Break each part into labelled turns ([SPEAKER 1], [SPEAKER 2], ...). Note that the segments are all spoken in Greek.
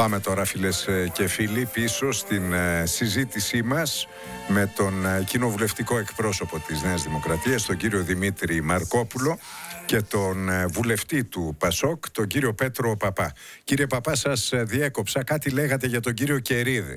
[SPEAKER 1] Πάμε τώρα, φίλες και φίλοι, πίσω στην συζήτησή μας με τον κοινοβουλευτικό εκπρόσωπο της Νέας Δημοκρατίας, τον κύριο Δημήτρη Μαρκόπουλο, και τον βουλευτή του ΠΑΣΟΚ, τον κύριο Πέτρο Παπά. Κύριε Παπά, σας διέκοψα. Κάτι λέγατε για τον κύριο Κερίδη.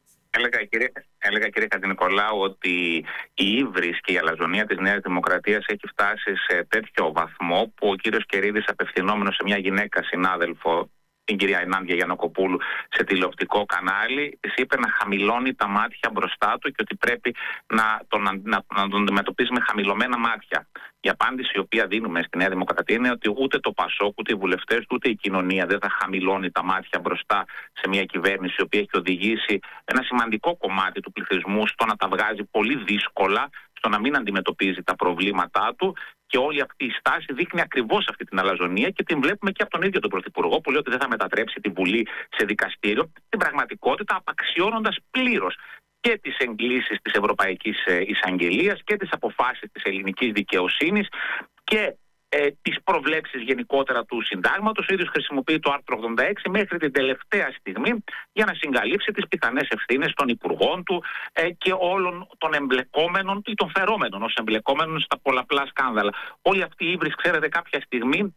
[SPEAKER 2] Έλεγα, κύριε Χατζηνικολάου, ότι η ύβρις και η αλαζονία της Νέας Δημοκρατίας έχει φτάσει σε τέτοιο βαθμό που ο κύριος Κερίδης, απευθυνόμενος σε μια γυναίκα συνάδελφο, την κυρία Ενάντια Γιαννοκοπούλου, σε τηλεοπτικό κανάλι, της είπε να χαμηλώνει τα μάτια μπροστά του και ότι πρέπει να τον αντιμετωπίζει με χαμηλωμένα μάτια. Η απάντηση η οποία δίνουμε στη Νέα Δημοκρατία είναι ότι ούτε το ΠΑΣΟΚ, ούτε οι βουλευτές του, ούτε η κοινωνία δεν θα χαμηλώνει τα μάτια μπροστά σε μια κυβέρνηση η οποία έχει οδηγήσει ένα σημαντικό κομμάτι του πληθυσμού στο να τα βγάζει πολύ δύσκολα, στο να μην αντιμετωπίζει τα προβλήματά του. Και όλη αυτή η στάση δείχνει ακριβώς αυτή την αλαζονία και την βλέπουμε και από τον ίδιο τον Πρωθυπουργό, που λέει ότι δεν θα μετατρέψει τη Βουλή σε δικαστήριο, στην πραγματικότητα απαξιώνοντας πλήρως και τις εγκλήσεις της Ευρωπαϊκής Εισαγγελίας και τις αποφάσεις της ελληνικής δικαιοσύνης και τις προβλέψεις γενικότερα του συντάγματος. Ο ίδιος χρησιμοποιεί το άρθρο 86 μέχρι την τελευταία στιγμή για να συγκαλύψει τις πιθανές ευθύνες των υπουργών του και όλων των εμπλεκόμενων ή των φερόμενων ως εμπλεκόμενων στα πολλαπλά σκάνδαλα. Όλη αυτή η ύβρις, ξέρετε, κάποια στιγμή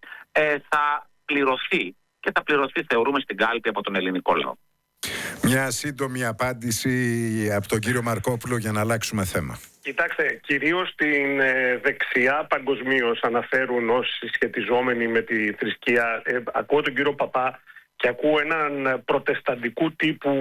[SPEAKER 2] θα πληρωθεί και θα πληρωθεί, θεωρούμε, στην κάλπη από τον ελληνικό λαό.
[SPEAKER 1] Μια σύντομη απάντηση από τον κύριο Μαρκόπουλο για να αλλάξουμε θέμα.
[SPEAKER 3] Κοιτάξτε, κυρίως την δεξιά παγκοσμίως αναφέρουν ως συσχετιζόμενοι με τη θρησκεία. Ακούω τον κύριο Παπά και ακούω έναν προτεσταντικού τύπου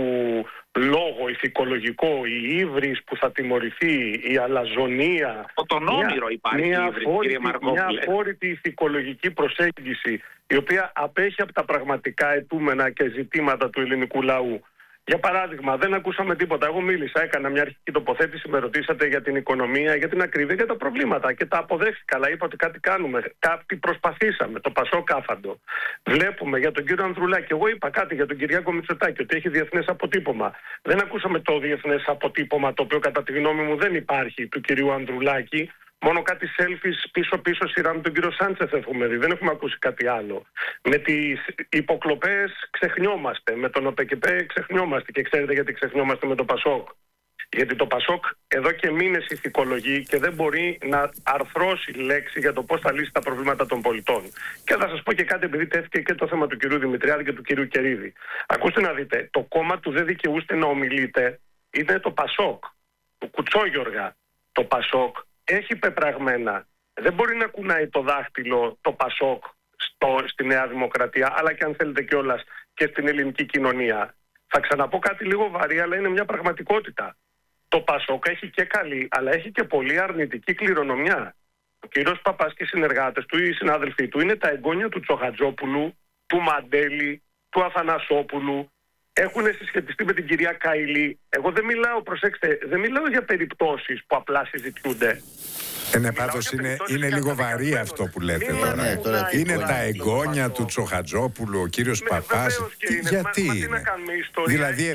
[SPEAKER 3] λόγο ηθικολογικό, η ύβρις που θα τιμωρηθεί, η αλαζονία.
[SPEAKER 2] Τον όμηρο υπάρχει η ύβρις, κύριε Μαρκόπουλε.
[SPEAKER 3] Μια αφόρητη ηθικολογική προσέγγιση, η οποία απέχει από τα πραγματικά αιτούμενα και ζητήματα του ελληνικού λαού. Για παράδειγμα, δεν ακούσαμε τίποτα. Εγώ μίλησα, έκανα μια αρχική τοποθέτηση, με ρωτήσατε για την οικονομία, για την ακρίβεια, για τα προβλήματα και τα αποδέχτηκα. Αλλά είπα ότι κάτι κάνουμε, κάτι προσπαθήσαμε. Το Πασόκ κάφαντο. Βλέπουμε για τον κύριο Ανδρουλάκη. Εγώ είπα κάτι για τον Κυριάκο Μητσοτάκη, ότι έχει διεθνές αποτύπωμα. Δεν ακούσαμε το διεθνές αποτύπωμα, το οποίο κατά τη γνώμη μου δεν υπάρχει, του κυρίου Ανδρουλάκη. Μόνο κάτι selfies πίσω-πίσω σειρά με τον κύριο Σάντσεφ έχουμε δει. Δεν έχουμε ακούσει κάτι άλλο. Με τις υποκλοπές ξεχνιόμαστε. Με τον ΟΠΕΚΕΠΕ ξεχνιόμαστε. Και ξέρετε γιατί ξεχνιόμαστε με το ΠΑΣΟΚ? Γιατί το ΠΑΣΟΚ εδώ και μήνες ηθικολογεί και δεν μπορεί να αρθρώσει λέξη για το πώς θα λύσει τα προβλήματα των πολιτών. Και θα σας πω και κάτι, επειδή τέθηκε και το θέμα του κυρίου Δημητριάδη και του κυρίου Κερίδη. Ακούστε να δείτε, το κόμμα του δεν δικαιούστε να ομιλείτε είναι το ΠΑΣΟΚ, του Κουτσόγιοργα. Το ΠΑΣΟΚ έχει πεπραγμένα. Δεν μπορεί να κουνάει το δάχτυλο το ΠΑΣΟΚ στη Νέα Δημοκρατία, αλλά και αν θέλετε κιόλας και στην ελληνική κοινωνία. Θα ξαναπώ κάτι λίγο βαρύ, αλλά είναι μια πραγματικότητα. Το ΠΑΣΟΚ έχει και καλή, αλλά έχει και πολύ αρνητική κληρονομιά. Ο κύριος Παπάς και οι συνεργάτες του ή οι συνάδελφοί του είναι τα εγγόνια του Τσοχατζόπουλου, του Μαντέλη, του Αθανασόπουλου. Έχουν συσχετιστεί με την κυρία Καηλή. Εγώ δεν μιλάω, προσέξτε, δεν μιλάω για περιπτώσεις που απλά συζητιούνται.
[SPEAKER 1] Ναι, πάντως είναι λίγο βαρύ αυτό που λέτε τώρα. Είναι τα εγγόνια του Τσοχατζόπουλου, ο κύριος Παπάς. Γιατί είναι? Δηλαδή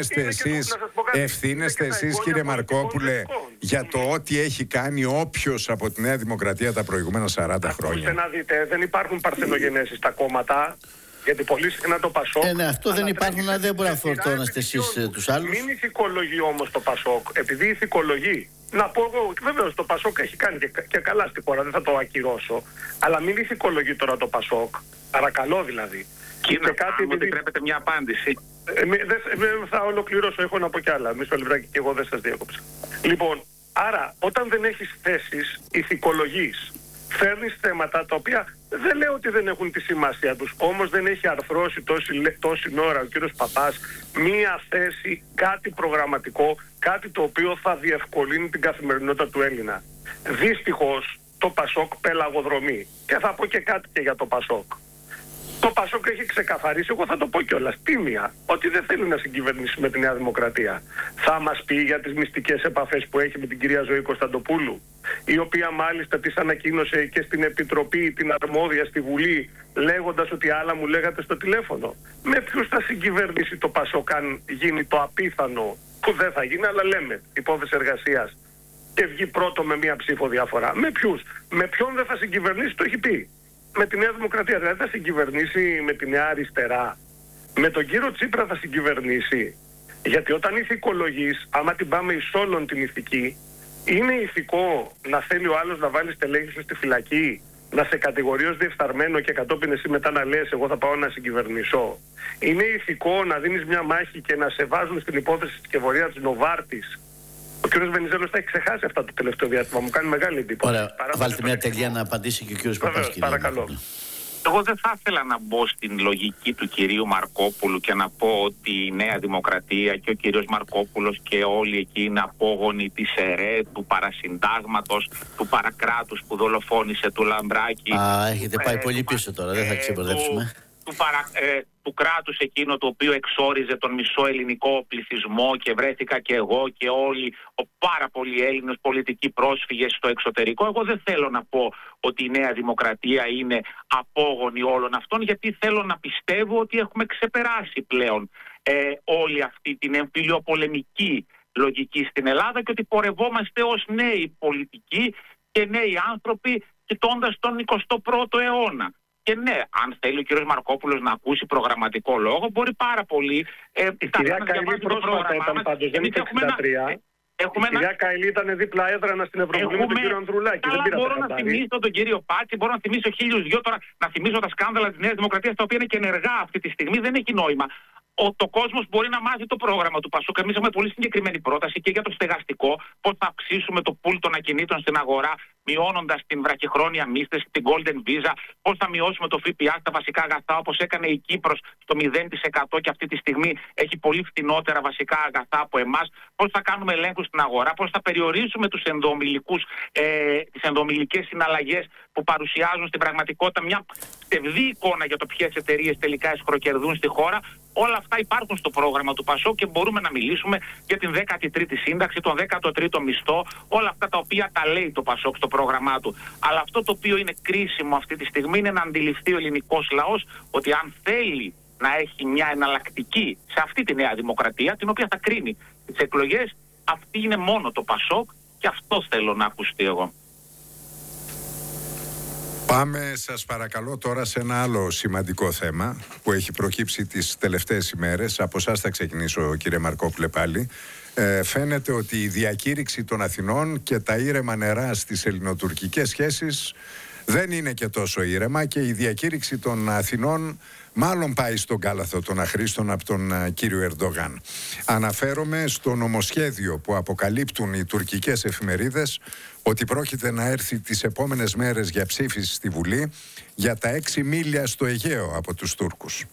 [SPEAKER 1] ευθύνεστε εσείς, κύριε Μαρκόπουλε, για το ό,τι έχει κάνει όποιος από τη Νέα Δημοκρατία τα προηγούμενα 40 χρόνια.
[SPEAKER 3] Ακούστε να δείτε, δεν υπάρχουν παρθενογενέσεις στα κόμματα. Γιατί πολύ συχνά το ΠΑΣΟΚ.
[SPEAKER 4] Ναι, αυτό δεν υπάρχουν, αλλά δεν μπορεί να φορτώνεστε εσείς τους άλλους.
[SPEAKER 3] Μην ηθικολογεί όμως το ΠΑΣΟΚ, επειδή ηθικολογεί. Να πω εγώ, βεβαίως το ΠΑΣΟΚ έχει κάνει και καλά στη χώρα, δεν θα το ακυρώσω. Αλλά μην ηθικολογεί τώρα το ΠΑΣΟΚ. Παρακαλώ δηλαδή.
[SPEAKER 2] Κύριε Παπά, μου επιτρέπετε μια απάντηση.
[SPEAKER 3] Θα ολοκληρώσω, έχω να πω κι άλλα. Μισό λεπτάκι και εγώ δεν σας διέκοψα. Λοιπόν, άρα όταν δεν έχεις θέσεις, ηθικολογείς. Φέρνεις θέματα τα οποία δεν λέω ότι δεν έχουν τη σημασία τους, όμως δεν έχει αρθρώσει τόση ώρα ο κύριος Παπάς μία θέση, κάτι προγραμματικό, κάτι το οποίο θα διευκολύνει την καθημερινότητα του Έλληνα. Δυστυχώς το ΠΑΣΟΚ πελαγοδρομεί. Και θα πω και κάτι και για το ΠΑΣΟΚ. Το ΠΑΣΟΚ έχει ξεκαθαρίσει, εγώ θα το πω κιόλας, τίμια, ότι δεν θέλει να συγκυβερνήσει με τη Νέα Δημοκρατία. Θα μας πει για τις μυστικές επαφές που έχει με την κυρία Ζωή Κωνσταντοπούλου, η οποία μάλιστα της ανακοίνωσε και στην Επιτροπή την αρμόδια στη Βουλή, λέγοντας ότι άλλα μου λέγατε στο τηλέφωνο. Με ποιους θα συγκυβερνήσει το ΠΑΣΟΚ αν γίνει το απίθανο, που δεν θα γίνει, αλλά λέμε, υπόθεση εργασίας, και βγει πρώτο με μία ψήφο διαφορά? Με ποιους? Με ποιον δεν θα συγκυβερνήσει, το έχει πει. Με τη Νέα Δημοκρατία, δηλαδή θα συγκυβερνήσει με τη Νέα Αριστερά. Με τον κύριο Τσίπρα θα συγκυβερνήσει. Γιατί όταν ηθικολογείς, άμα την πάμε εις όλων την ηθική, είναι ηθικό να θέλει ο άλλος να βάλει στελέχη σου στη φυλακή, να σε κατηγορεί ως διεφθαρμένο και κατόπιν εσύ μετά να λες εγώ θα πάω να συγκυβερνήσω? Είναι ηθικό να δίνεις μια μάχη και να σε βάζουν στην υπόθεση της σκευωρία της Νοβάρτης? Ο κ. Βενιζέλος τα έχει ξεχάσει αυτά το τελευταίο διάστημα. Μου κάνει μεγάλη εντύπωση.
[SPEAKER 4] Ωραία, βάλτε μια τελεία να απαντήσει και ο κ. Παπάς.
[SPEAKER 3] Παρακαλώ.
[SPEAKER 2] Εγώ δεν θα ήθελα να μπω στην λογική του κυρίου Μαρκόπουλου και να πω ότι η Νέα Δημοκρατία και ο κύριος Μαρκόπουλος και όλοι εκεί είναι απόγονοι της ΕΡΕ, του παρασυντάγματος, του παρακράτους που δολοφόνησε του Λαμπράκη.
[SPEAKER 4] Έχετε πάει πολύ πίσω τώρα, δεν θα ξεμπερδέψουμε.
[SPEAKER 2] Του κράτους εκείνο το οποίο εξόριζε τον μισό ελληνικό πληθυσμό και βρέθηκα και εγώ και όλοι πάρα πολλοί Έλληνες πολιτικοί πρόσφυγες στο εξωτερικό. Εγώ δεν θέλω να πω ότι η Νέα Δημοκρατία είναι απόγονη όλων αυτών, γιατί θέλω να πιστεύω ότι έχουμε ξεπεράσει πλέον όλη αυτή την εμφυλιοπολεμική λογική στην Ελλάδα και ότι πορευόμαστε ως νέοι πολιτικοί και νέοι άνθρωποι κοιτώντας τον 21ο αιώνα. Και ναι, αν θέλει ο κύριος Μαρκόπουλος να ακούσει προγραμματικό λόγο, μπορεί πάρα πολύ.
[SPEAKER 3] Η κυρία Καηλή πρόσφατα ήταν πάντως, δεν ήταν 63. Η κυρία Καηλή ήταν δίπλα έδρανα στην Ευρωβουλή με τον κύριο Ανδρουλάκη.
[SPEAKER 2] Μπορώ να θυμίσω τον κύριο Πάτση, μπορώ να θυμίσω 1002 τώρα, να θυμίσω τα σκάνδαλα της Νέας Δημοκρατίας, τα οποία είναι και ενεργά αυτή τη στιγμή, δεν έχει νόημα. Το κόσμος μπορεί να μάθει το πρόγραμμα του Πασόκ. Εμείς έχουμε πολύ συγκεκριμένη πρόταση και για το στεγαστικό, πώς θα αυξήσουμε το πουλ των ακινήτων στην αγορά, μειώνοντας την βραχυχρόνια μίσθωση, την Golden Visa, πώς θα μειώσουμε το ΦΠΑ στα βασικά αγαθά, όπως έκανε η Κύπρος στο 0% και αυτή τη στιγμή έχει πολύ φτηνότερα βασικά αγαθά από εμάς, πώς θα κάνουμε ελέγχους στην αγορά, πώς θα περιορίσουμε τους τις ενδομιλικές συναλλαγές που παρουσιάζουν στην πραγματικότητα μια ψευδή εικόνα για το ποιες εταιρείες τελικά εσχροκερδούν στη χώρα. Όλα αυτά υπάρχουν στο πρόγραμμα του Πασόκ και μπορούμε να μιλήσουμε για την 13η σύνταξη, τον 13ο μισθό, όλα αυτά τα οποία τα λέει το Πασόκ στο πρόγραμμά του. Αλλά αυτό το οποίο είναι κρίσιμο αυτή τη στιγμή είναι να αντιληφθεί ο ελληνικός λαός ότι αν θέλει να έχει μια εναλλακτική σε αυτή τη Νέα Δημοκρατία, την οποία θα κρίνει τις εκλογές, αυτή είναι μόνο το Πασόκ και αυτό θέλω να ακουστεί εγώ.
[SPEAKER 1] Πάμε σας παρακαλώ τώρα σε ένα άλλο σημαντικό θέμα που έχει προκύψει τις τελευταίες ημέρες. Από εσάς θα ξεκινήσω, κύριε Μαρκόπουλε, πάλι. Φαίνεται ότι η διακήρυξη των Αθηνών και τα ήρεμα νερά στις ελληνοτουρκικές σχέσεις δεν είναι και τόσο ήρεμα και η διακήρυξη των Αθηνών μάλλον πάει στον κάλαθο των αχρήστων από τον κύριο Ερντογάν. Αναφέρομαι στο νομοσχέδιο που αποκαλύπτουν οι τουρκικές εφημερίδες ότι πρόκειται να έρθει τις επόμενες μέρες για ψήφιση στη Βουλή για τα 6 μίλια στο Αιγαίο από τους Τούρκους.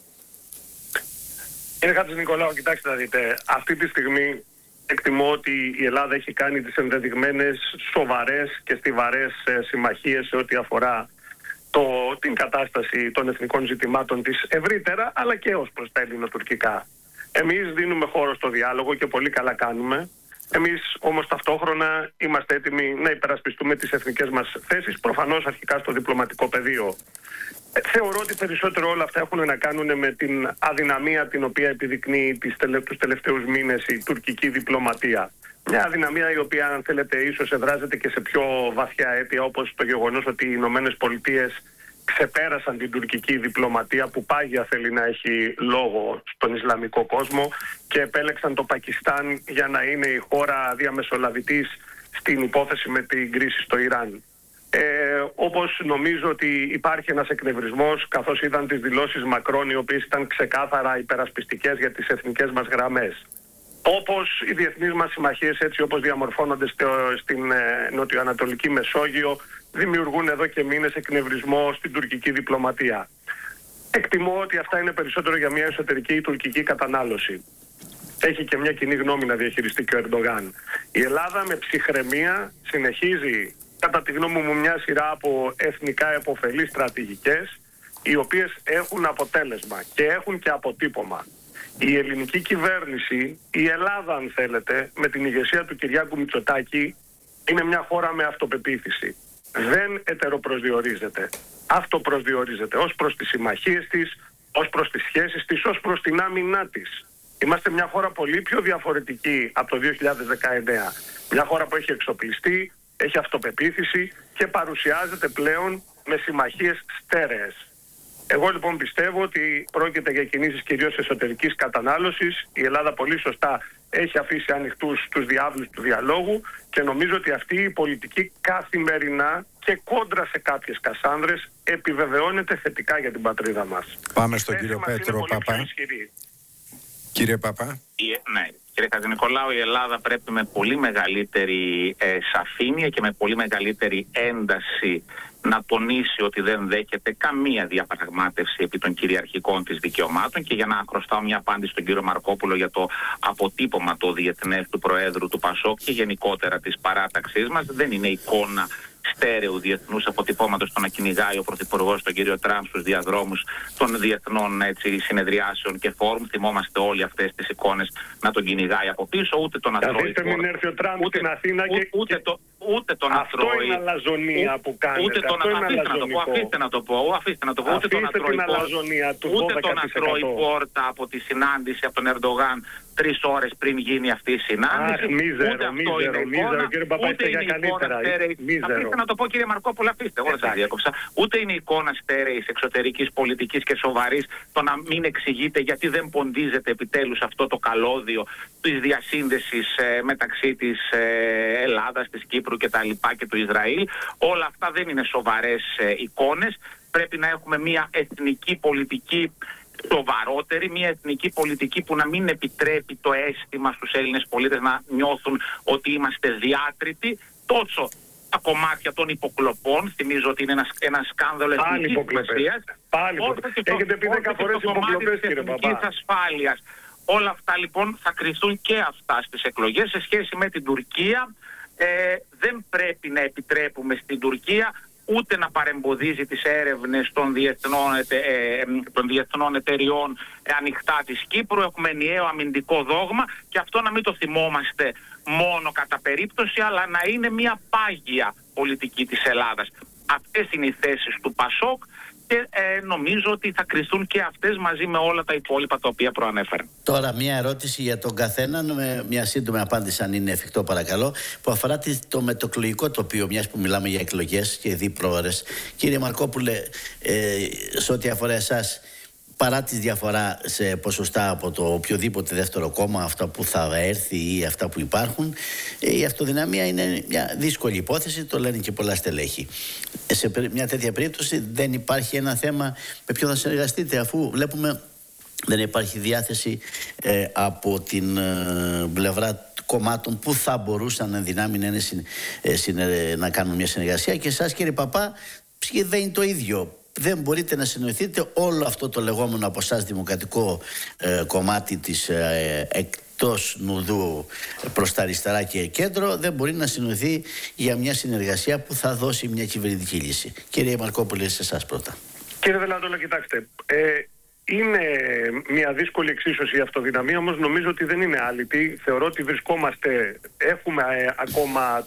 [SPEAKER 3] Κύριε Χατζηνικολάου, κοιτάξτε να δείτε, αυτή τη στιγμή εκτιμώ ότι η Ελλάδα έχει κάνει τις ενδεδειγμένες σοβαρές και στιβαρές συμμαχίες σε ό,τι αφορά την κατάσταση των εθνικών ζητημάτων της ευρύτερα, αλλά και ως προς τα ελληνοτουρκικά. Εμείς δίνουμε χώρο στο διάλογο και πολύ καλά κάνουμε. Εμείς όμως ταυτόχρονα είμαστε έτοιμοι να υπερασπιστούμε τις εθνικές μας θέσεις, προφανώς αρχικά στο διπλωματικό πεδίο. Θεωρώ ότι περισσότερο όλα αυτά έχουν να κάνουν με την αδυναμία την οποία επιδεικνύει τους τελευταίους μήνες η τουρκική διπλωματία. Μια αδυναμία η οποία, αν θέλετε, ίσως εδράζεται και σε πιο βαθιά αίτια, όπως το γεγονός ότι οι Ηνωμένες Πολιτείες ξεπέρασαν την τουρκική διπλωματία που πάγια θέλει να έχει λόγο στον Ισλαμικό κόσμο και επέλεξαν το Πακιστάν για να είναι η χώρα διαμεσολαβητής στην υπόθεση με την κρίση στο Ιράν. Όπως νομίζω ότι υπάρχει ένας εκνευρισμός, καθώς είδαν τις δηλώσεις Μακρόν, οι οποίες ήταν ξεκάθαρα υπερασπιστικές για τις εθνικές μας γραμμές. Όπως οι διεθνείς μας συμμαχίες, έτσι όπως διαμορφώνονται στην νοτιοανατολική Μεσόγειο, δημιουργούν εδώ και μήνες εκνευρισμό στην τουρκική διπλωματία. Εκτιμώ ότι αυτά είναι περισσότερο για μια εσωτερική τουρκική κατανάλωση. Έχει και μια κοινή γνώμη να διαχειριστεί και ο Ερντογάν. Η Ελλάδα με ψυχραιμία συνεχίζει, κατά τη γνώμη μου, μια σειρά από εθνικά επωφελείς στρατηγικές, οι οποίες έχουν αποτέλεσμα και έχουν και αποτύπωμα. Η ελληνική κυβέρνηση, η Ελλάδα αν θέλετε, με την ηγεσία του Κυριάκου Μητσοτάκη, είναι μια χώρα με αυτοπεποίθηση. Δεν ετεροπροσδιορίζεται. Αυτοπροσδιορίζεται ως προς τις συμμαχίες της, ως προς τις σχέσεις της, ως προς την άμυνά της. Είμαστε μια χώρα πολύ πιο διαφορετική από το 2019. Μια χώρα που έχει εξοπλιστεί, έχει αυτοπεποίθηση και παρουσιάζεται πλέον με συμμαχίες στέρεες. Εγώ λοιπόν πιστεύω ότι πρόκειται για κινήσεις κυρίως εσωτερικής κατανάλωσης. Η Ελλάδα πολύ σωστά έχει αφήσει ανοιχτούς τους διάβλους του διαλόγου και νομίζω ότι αυτή η πολιτική καθημερινά και κόντρα σε κάποιες κασάνδρες επιβεβαιώνεται θετικά για την πατρίδα μας.
[SPEAKER 1] Πάμε στον κύριο Πέτρο Παπά. Κύριε Παπά.
[SPEAKER 2] Ναι. Κύριε Χατζηνικολάου, η Ελλάδα πρέπει με πολύ μεγαλύτερη σαφήνεια και με πολύ μεγαλύτερη ένταση να τονίσει ότι δεν δέχεται καμία διαπραγμάτευση επί των κυριαρχικών της δικαιωμάτων. Και για να χρωστάω μια απάντηση στον κύριο Μαρκόπουλο για το αποτύπωμα το διεθνές του Προέδρου του ΠΑΣΟΚ και γενικότερα της παράταξής μας, δεν είναι εικόνα στέρεου διεθνούς αποτυπώματος το να κυνηγάει ο Πρωθυπουργός τον κύριο Τραμπ στους διαδρόμους των διεθνών συνεδριάσεων και φόρουμ. Θυμόμαστε όλοι αυτές τις εικόνες να τον κυνηγάει από πίσω, ούτε τον Ατρώη.
[SPEAKER 3] Καθίστε μην έρθει ο Τραμπ στην Αθήνα
[SPEAKER 2] ούτε τον Ατρώη.
[SPEAKER 3] Αυτό είναι αλαζονία που κάνετε.
[SPEAKER 2] Ούτε τον αφήστε να το πω. Ούτε τον Ατρώη πόρτα από τη συνάντηση από τον Ερντογάν 3 ώρες πριν γίνει αυτή η συνάντηση.
[SPEAKER 3] Μίζερο, κύριε Παπά, είστε για καλύτερα.
[SPEAKER 2] Αφήστε να το πω, κύριε Μαρκόπουλο, αφήστε. Εγώ σας διέκοψα. Ούτε είναι εικόνα στέρεης εξωτερικής πολιτικής και σοβαρής το να μην εξηγείτε γιατί δεν ποντίζεται επιτέλους αυτό το καλώδιο της διασύνδεσης μεταξύ της Ελλάδας, της Κύπρου κτλ. Και του Ισραήλ. Όλα αυτά δεν είναι σοβαρές εικόνες. Πρέπει να έχουμε μια εθνική πολιτική σοβαρότερη, μια εθνική πολιτική που να μην επιτρέπει το αίσθημα στους Έλληνες πολίτες να νιώθουν ότι είμαστε διάτριτοι. Τόσο τα κομμάτια των υποκλοπών, θυμίζω ότι είναι ένα σκάνδαλο εθνικής σημασίας.
[SPEAKER 3] Έχετε πει 10 φορές υποκλοπές, κύριε Παπά.
[SPEAKER 2] Ασφάλειας. Όλα αυτά λοιπόν θα κριθούν και αυτά στις εκλογές. Σε σχέση με την Τουρκία, δεν πρέπει να επιτρέπουμε στην Τουρκία ούτε να παρεμποδίζει τις έρευνες των διεθνών εταιριών ανοιχτά της Κύπρου. Έχουμε ενιαίο αμυντικό δόγμα και αυτό να μην το θυμόμαστε μόνο κατά περίπτωση, αλλά να είναι μια πάγια πολιτική της Ελλάδας. Αυτές είναι οι θέσεις του ΠΑΣΟΚ και νομίζω ότι θα κριθούν και αυτές μαζί με όλα τα υπόλοιπα τα οποία προανέφερα.
[SPEAKER 4] Τώρα μια ερώτηση για τον καθέναν, με μια σύντομη απάντηση αν είναι εφικτό παρακαλώ, που αφορά το μετοκλογικό τοπίο, μιας που μιλάμε για εκλογές και δι πρόωρες. Κύριε Μαρκόπουλε, σε ό,τι αφορά εσάς, παρά τη διαφορά σε ποσοστά από το οποιοδήποτε δεύτερο κόμμα, αυτά που θα έρθει ή αυτά που υπάρχουν, η αυτοδυναμία είναι μια δύσκολη υπόθεση, το λένε και πολλά στελέχη. Σε μια τέτοια περίπτωση δεν υπάρχει ένα θέμα με ποιον θα συνεργαστείτε, αφού βλέπουμε δεν υπάρχει διάθεση από την πλευρά κομμάτων που θα μπορούσαν εν δυνάμει να κάνουν μια συνεργασία. Και εσάς, κύριε Παπά, δεν είναι το ίδιο. Δεν μπορείτε να συνοηθείτε όλο αυτό το λεγόμενο από εσάς δημοκρατικό κομμάτι της εκτός νουδού προς τα αριστερά και κέντρο, δεν μπορεί να συνοηθεί για μια συνεργασία που θα δώσει μια κυβερνητική λύση. Κύριε Μαρκόπουλε, σε εσάς πρώτα.
[SPEAKER 3] Κύριε Βελάντολα, κοιτάξτε, είναι μια δύσκολη εξίσωση η αυτοδυναμία, όμως νομίζω ότι δεν είναι άλυτη. Θεωρώ ότι έχουμε ακόμα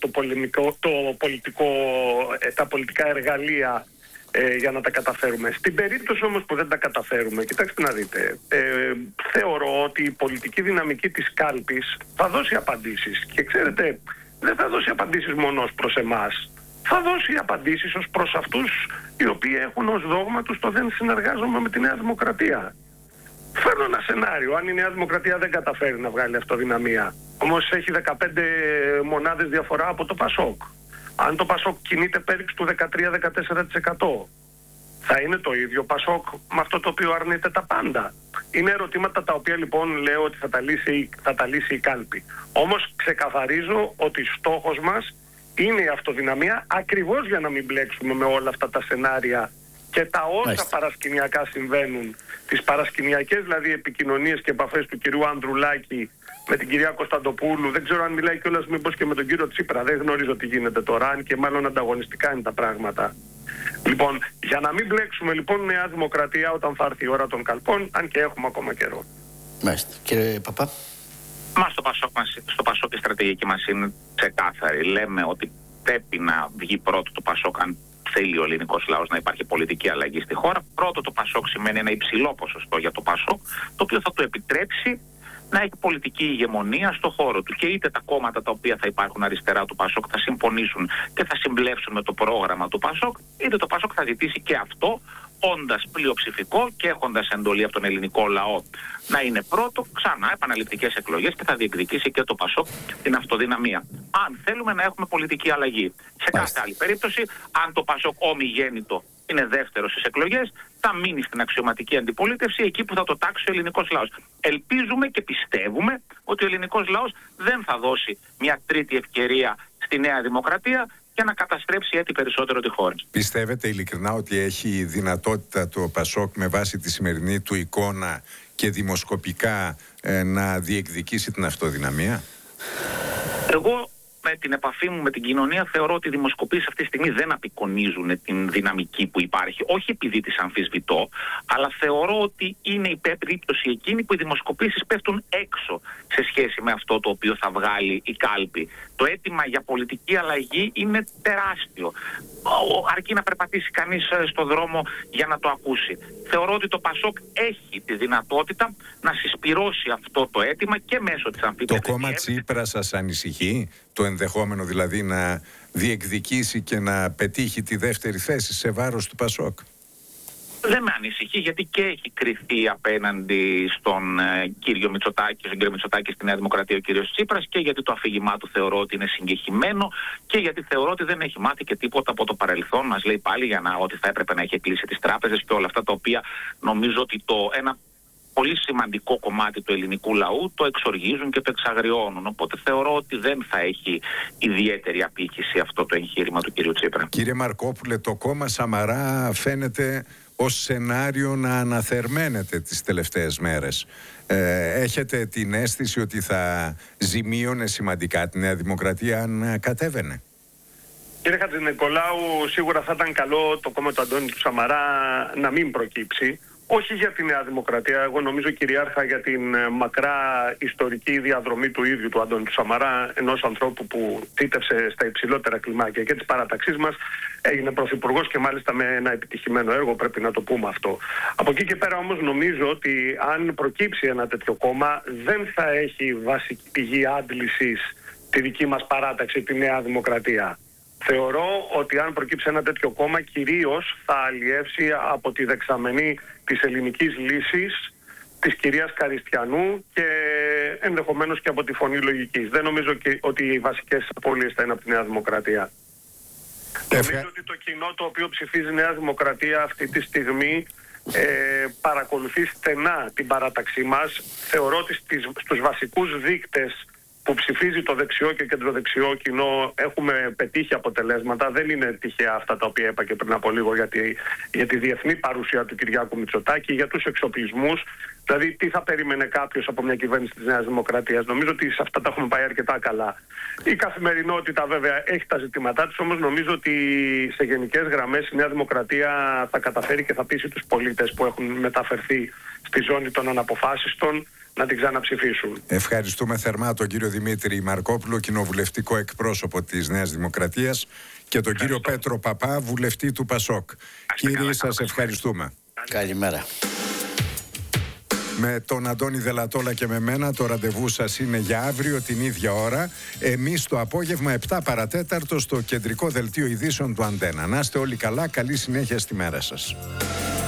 [SPEAKER 3] τα πολιτικά εργαλεία για να τα καταφέρουμε. Στην περίπτωση όμως που δεν τα καταφέρουμε, κοιτάξτε να δείτε, θεωρώ ότι η πολιτική δυναμική της κάλπης θα δώσει απαντήσεις. Και ξέρετε, δεν θα δώσει απαντήσεις μόνο προς εμάς. Θα δώσει απαντήσεις ως προς αυτούς οι οποίοι έχουν ως δόγμα τους το δεν συνεργάζομαι με τη Νέα Δημοκρατία. Φέρνω ένα σενάριο. Αν η Νέα Δημοκρατία δεν καταφέρει να βγάλει αυτοδυναμία, όμως έχει 15 μονάδες διαφορά από το ΠΑΣΟΚ. Αν το ΠΑΣΟΚ κινείται πέριξ του 13-14%, θα είναι το ίδιο ΠΑΣΟΚ με αυτό το οποίο αρνείται τα πάντα? Είναι ερωτήματα τα οποία λοιπόν λέω ότι θα τα λύσει η κάλπη. Όμως ξεκαθαρίζω ότι στόχος μας είναι η αυτοδυναμία, ακριβώς για να μην μπλέξουμε με όλα αυτά τα σενάρια και τα όσα παρασκηνιακά συμβαίνουν, τις παρασκηνιακές δηλαδή επικοινωνίες και επαφές του κυρίου Ανδρουλάκη με την κυρία Κωνσταντοπούλου. Δεν ξέρω αν μιλάει κιόλας μήπως και με τον κύριο Τσίπρα. Δεν γνωρίζω τι γίνεται τώρα, αν και μάλλον ανταγωνιστικά είναι τα πράγματα. Λοιπόν, για να μην μπλέξουμε λοιπόν Νέα Δημοκρατία όταν θα έρθει η ώρα των καλπών, αν και έχουμε ακόμα καιρό.
[SPEAKER 4] Μάλιστα. Κύριε Παπά.
[SPEAKER 2] Στο ΠΑΣΟΚ η στρατηγική μας είναι ξεκάθαρη. Λέμε ότι πρέπει να βγει πρώτο το ΠΑΣΟΚ, αν θέλει ο ελληνικός λαός να υπάρχει πολιτική αλλαγή στη χώρα. Πρώτο το ΠΑΣΟΚ σημαίνει ένα υψηλό ποσοστό για το ΠΑΣΟΚ, το οποίο θα του επιτρέψει να έχει πολιτική ηγεμονία στο χώρο του. Και είτε τα κόμματα τα οποία θα υπάρχουν αριστερά του ΠΑΣΟΚ θα συμφωνήσουν και θα συμπλέψουν με το πρόγραμμα του ΠΑΣΟΚ, είτε το ΠΑΣΟΚ θα ζητήσει και αυτό όντας πλειοψηφικό και έχοντας εντολή από τον ελληνικό λαό να είναι πρώτο, ξανά επαναληπτικές εκλογές και θα διεκδικήσει και το ΠΑΣΟΚ την αυτοδυναμία. Αν θέλουμε να έχουμε πολιτική αλλαγή. Σε κάθε άλλη περίπτωση, αν το ΠΑΣΟΚ ομιγέννητο είναι δεύτερο στις εκλογές, θα μείνει στην αξιωματική αντιπολίτευση εκεί που θα το τάξει ο ελληνικός λαός. Ελπίζουμε και πιστεύουμε ότι ο ελληνικός λαός δεν θα δώσει μια τρίτη ευκαιρία στη Νέα Δημοκρατία για να καταστρέψει έτσι περισσότερο τη χώρα.
[SPEAKER 1] Πιστεύετε ειλικρινά ότι έχει δυνατότητα το ΠΑΣΟΚ με βάση τη σημερινή του εικόνα και δημοσκοπικά να διεκδικήσει την αυτοδυναμία?
[SPEAKER 2] Εγώ με την επαφή μου με την κοινωνία θεωρώ ότι οι δημοσκοπήσεις αυτή τη στιγμή δεν απεικονίζουν την δυναμική που υπάρχει. Όχι επειδή τις αμφισβητώ, αλλά θεωρώ ότι είναι η περίπτωση εκείνη που οι δημοσκοπήσεις πέφτουν έξω σε σχέση με αυτό το οποίο θα βγάλει η κάλπη. Το αίτημα για πολιτική αλλαγή είναι τεράστιο. Αρκεί να περπατήσει κανείς στο δρόμο για να το ακούσει. Θεωρώ ότι το ΠΑΣΟΚ έχει τη δυνατότητα να συσπυρώσει αυτό το αίτημα και μέσω της αμφίπεδης.
[SPEAKER 1] Το κόμμα Τσίπρα σας ανησυχεί? Το ενδεχόμενο δηλαδή να διεκδικήσει και να πετύχει τη δεύτερη θέση σε βάρος του ΠΑΣΟΚ?
[SPEAKER 2] Δεν με ανησυχεί, γιατί και έχει κριθεί απέναντι στον κύριο Μητσοτάκη στη Νέα Δημοκρατία ο κύριος Τσίπρας, και γιατί το αφήγημά του θεωρώ ότι είναι συγκεχημένο, και γιατί θεωρώ ότι δεν έχει μάθει και τίποτα από το παρελθόν. Μας λέει πάλι ότι θα έπρεπε να έχει κλείσει τις τράπεζες και όλα αυτά τα οποία νομίζω ότι ένα πολύ σημαντικό κομμάτι του ελληνικού λαού το εξοργίζουν και το εξαγριώνουν. Οπότε θεωρώ ότι δεν θα έχει ιδιαίτερη απήχηση αυτό το εγχείρημα του κύριου Τσίπρα.
[SPEAKER 1] Κύριε Μαρκόπουλε, το κόμμα Σαμαρά φαίνεται ως σενάριο να αναθερμαίνεται τις τελευταίες μέρες. Έχετε την αίσθηση ότι θα ζημίωνε σημαντικά τη Νέα Δημοκρατία αν κατέβαινε?
[SPEAKER 3] Κύριε Χατζηνικολάου, σίγουρα θα ήταν καλό το κόμμα του Αντώνη του Σαμαρά να μην προκύψει. Όχι για τη Νέα Δημοκρατία, εγώ νομίζω κυριάρχα για την μακρά ιστορική διαδρομή του ίδιου του Αντώνη του Σαμαρά, ενός ανθρώπου που θύτευσε στα υψηλότερα κλιμάκια και της παραταξής μας, έγινε πρωθυπουργός και μάλιστα με ένα επιτυχημένο έργο, πρέπει να το πούμε αυτό. Από εκεί και πέρα όμως νομίζω ότι αν προκύψει ένα τέτοιο κόμμα δεν θα έχει βασική πηγή άντλησης τη δική μας παράταξη, τη Νέα Δημοκρατία. Θεωρώ ότι αν προκύψει ένα τέτοιο κόμμα κυρίως θα αλλιεύσει από τη δεξαμενή της ελληνικής λύσης, της κυρίας Καριστιανού και ενδεχομένως και από τη Φωνή Λογικής. Δεν νομίζω ότι οι βασικές απώλειες θα είναι από τη Νέα Δημοκρατία. Νομίζω ότι το κοινό το οποίο ψηφίζει Νέα Δημοκρατία αυτή τη στιγμή παρακολουθεί στενά την παράταξή μας. Θεωρώ ότι στους βασικούς δείκτες που ψηφίζει το δεξιό και κεντροδεξιό κοινό έχουμε πετύχει αποτελέσματα. Δεν είναι τυχαία αυτά τα οποία είπα και πριν από λίγο για τη διεθνή παρουσία του Κυριάκου Μητσοτάκη, για τους εξοπλισμούς. Δηλαδή, τι θα περίμενε κάποιος από μια κυβέρνηση της Νέας Δημοκρατίας? Νομίζω ότι σε αυτά τα έχουμε πάει αρκετά καλά. Η καθημερινότητα βέβαια έχει τα ζητήματά της, όμως νομίζω ότι σε γενικές γραμμές η Νέα Δημοκρατία θα καταφέρει και θα πείσει τους πολίτες που έχουν μεταφερθεί στη ζώνη των αναποφάσιστων να την ξαναψηφίσουν.
[SPEAKER 1] Ευχαριστούμε θερμά τον κύριο Δημήτρη Μαρκόπουλο, κοινοβουλευτικό εκπρόσωπο της Νέας Δημοκρατίας, και τον κύριο Πέτρο Παπά, βουλευτή του ΠΑΣΟΚ. Κύριοι, σας ευχαριστούμε.
[SPEAKER 4] Καλημέρα.
[SPEAKER 1] Με τον Αντώνη Δελατόλα και με μένα το ραντεβού σας είναι για αύριο την ίδια ώρα. Εμείς το απόγευμα 7 παρατέταρτο στο κεντρικό δελτίο ειδήσεων του Αντένα. Να είστε όλοι καλά, καλή συνέχεια στη μέρα σας.